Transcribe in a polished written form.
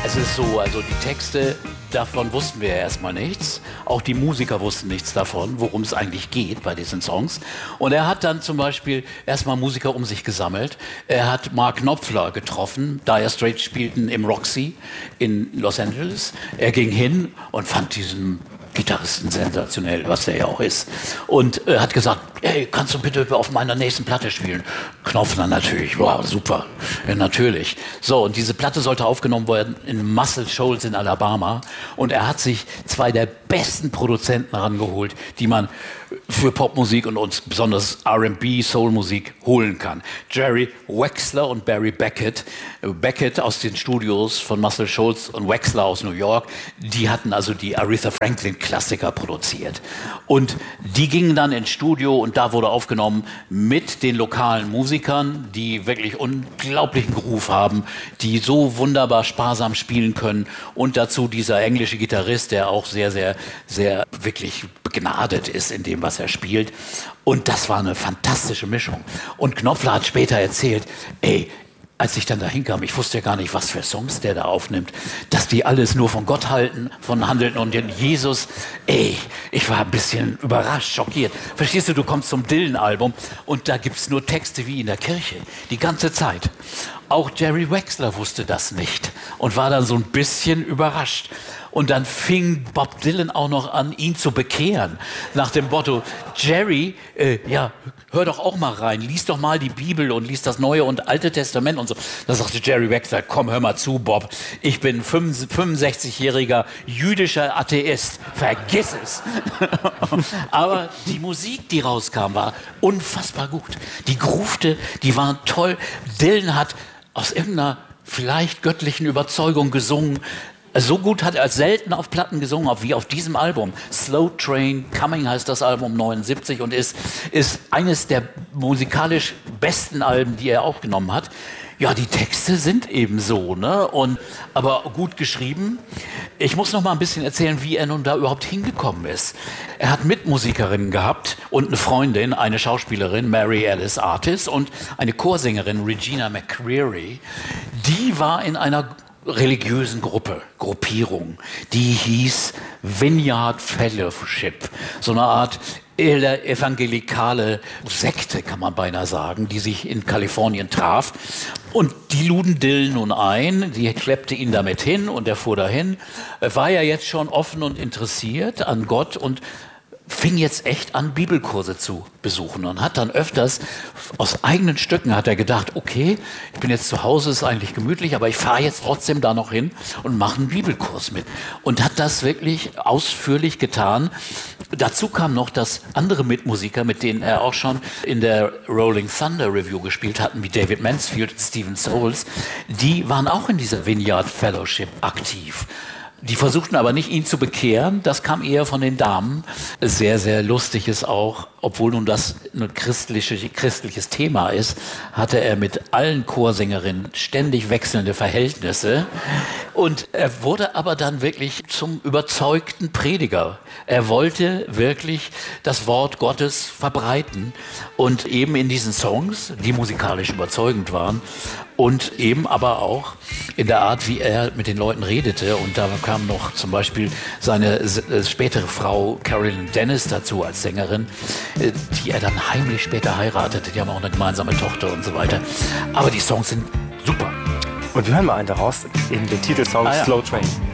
Es ist so, also die Texte, davon wussten wir ja erstmal nichts. Auch die Musiker wussten nichts davon, worum es eigentlich geht bei diesen Songs. Und er hat dann zum Beispiel erstmal Musiker um sich gesammelt. Er hat Mark Knopfler getroffen. Dire Straits spielten im Roxy in Los Angeles. Er ging hin und fand diesen Gitarristen sensationell, was er ja auch ist. Und hat gesagt, hey, kannst du bitte auf meiner nächsten Platte spielen? Knopfler natürlich, wow, super, ja, natürlich. So, und diese Platte sollte aufgenommen werden in Muscle Shoals in Alabama. Und er hat sich zwei der besten Produzenten rangeholt, die man für Popmusik und uns besonders R&B, Soulmusik holen kann. Jerry Wexler und Barry Beckett. Beckett aus den Studios von Muscle Shoals und Wexler aus New York. Die hatten also die Aretha Franklin Klassiker produziert. Und die gingen dann ins Studio und da wurde aufgenommen mit den lokalen Musikern, die wirklich unglaublichen Groove haben, die so wunderbar sparsam spielen können. Und dazu dieser englische Gitarrist, der auch sehr, sehr, sehr wirklich begnadet ist in dem, was er spielt. Und das war eine fantastische Mischung. Und Knopfler hat später erzählt, ey, als ich dann dahin kam, ich wusste ja gar nicht, was für Songs der da aufnimmt, dass die alles nur von Gott handeln und den Jesus. Ey, ich war ein bisschen überrascht, schockiert. Verstehst du, du kommst zum Dylan-Album und da gibt's nur Texte wie in der Kirche, die ganze Zeit. Auch Jerry Wexler wusste das nicht und war dann so ein bisschen überrascht. Und dann fing Bob Dylan auch noch an, ihn zu bekehren. Nach dem Motto, Jerry, ja, hör doch auch mal rein, lies doch mal die Bibel und lies das Neue und Alte Testament und so. Da sagte Jerry Wexler, komm, hör mal zu, Bob, ich bin 65-jähriger jüdischer Atheist, vergiss es. Aber die Musik, die rauskam, war unfassbar gut. Die Groovte, die waren toll. Dylan hat aus irgendeiner vielleicht göttlichen Überzeugung gesungen. So gut hat er als selten auf Platten gesungen, wie auf diesem Album. Slow Train Coming heißt das Album 79 und ist eines der musikalisch besten Alben, die er aufgenommen hat. Ja, die Texte sind eben so, ne? Aber gut geschrieben. Ich muss noch mal ein bisschen erzählen, wie er nun da überhaupt hingekommen ist. Er hat Mitmusikerinnen gehabt und eine Freundin, eine Schauspielerin, Mary Alice Artis, und eine Chorsängerin, Regina McCreary. Die war in einer religiösen Gruppierung, die hieß Vineyard Fellowship, so eine Art evangelikale Sekte, kann man beinahe sagen, die sich in Kalifornien traf. Und die luden Dylan nun ein, die schleppte ihn damit hin und er fuhr dahin, war ja jetzt schon offen und interessiert an Gott und fing jetzt echt an, Bibelkurse zu besuchen und hat dann öfters aus eigenen Stücken hat er gedacht, okay, ich bin jetzt zu Hause, ist eigentlich gemütlich, aber ich fahre jetzt trotzdem da noch hin und mache einen Bibelkurs mit. Und hat das wirklich ausführlich getan. Dazu kam noch, dass andere Mitmusiker, mit denen er auch schon in der Rolling Thunder Review gespielt hatten, wie David Mansfield und Stephen Souls, die waren auch in dieser Vineyard Fellowship aktiv. Die versuchten aber nicht, ihn zu bekehren. Das kam eher von den Damen. Sehr, sehr lustig ist auch, obwohl nun das ein christliches Thema ist, hatte er mit allen Chorsängerinnen ständig wechselnde Verhältnisse. Und er wurde aber dann wirklich zum überzeugten Prediger. Er wollte wirklich das Wort Gottes verbreiten. Und eben in diesen Songs, die musikalisch überzeugend waren, und eben aber auch in der Art, wie er mit den Leuten redete. Und da kam noch zum Beispiel seine spätere Frau Carolyn Dennis dazu als Sängerin, die er dann heimlich später heiratete. Die haben auch eine gemeinsame Tochter und so weiter. Aber die Songs sind super. Und wir hören mal einen daraus in den Titelsong Slow Train.